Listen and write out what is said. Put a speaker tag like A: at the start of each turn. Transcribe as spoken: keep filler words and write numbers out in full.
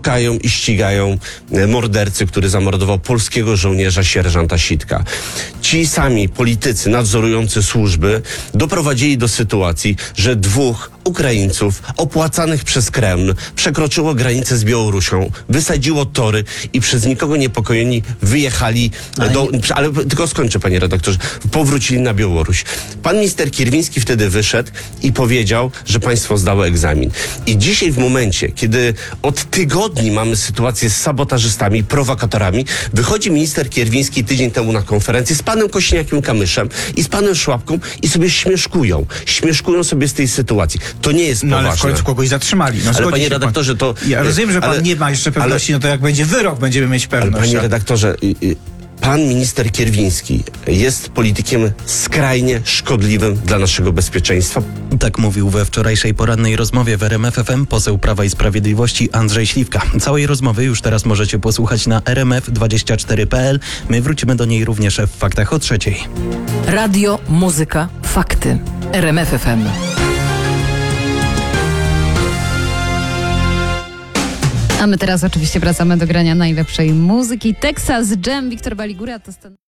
A: szukają i ścigają mordercy, który zamordował polskiego żołnierza sierżanta Sitka. Ci sami politycy nadzorujący służby doprowadzili do sytuacji, że dwóch Ukraińców opłacanych przez Kreml przekroczyło granicę z Białorusią, wysadziło tory i przez nikogo niepokojeni wyjechali
B: ale
A: do...
B: nie...
A: Ale tylko skończę, panie redaktorze. Powrócili na Białoruś. Pan minister Kierwiński wtedy wyszedł i powiedział, że państwo zdało egzamin. I dzisiaj w momencie, kiedy od tygodni mamy sytuację z sabotażystami, prowokatorami, wychodzi minister Kierwiński tydzień temu na konferencję z panem Kośniakiem-Kamyszem i z panem Szłapką i sobie śmieszkują. Śmieszkują sobie z tej sytuacji. To nie jest
B: No
A: poważne.
B: ale w końcu kogoś zatrzymali. No,
A: ale panie
B: się
A: redaktorze,
B: pan.
A: to...
B: Ja rozumiem, że pan
A: ale,
B: nie ma jeszcze pewności,
A: ale,
B: no to jak będzie wyrok, będziemy mieć pewność.
A: Ale panie
B: a...
A: redaktorze, y, y, pan minister Kierwiński jest politykiem skrajnie szkodliwym dla naszego bezpieczeństwa.
C: Tak mówił we wczorajszej porannej rozmowie w R M F F M poseł Prawa i Sprawiedliwości Andrzej Śliwka. Całej rozmowy już teraz możecie posłuchać na r m f dwadzieścia cztery kropka p l. My wrócimy do niej również w Faktach o trzeciej.
D: Radio, muzyka, fakty. R M F F M.
E: A my teraz oczywiście wracamy do grania najlepszej muzyki. Texas Jam, Wiktor Baligura to stan...